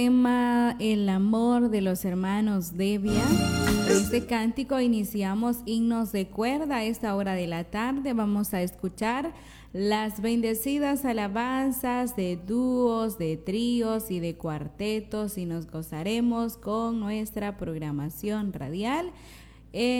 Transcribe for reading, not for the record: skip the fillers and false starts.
Tema El amor de los hermanos Devia. Este cántico iniciamos himnos de cuerda a esta hora de la tarde. Vamos a escuchar las bendecidas alabanzas de dúos, de tríos y de cuartetos y nos gozaremos con nuestra programación radial.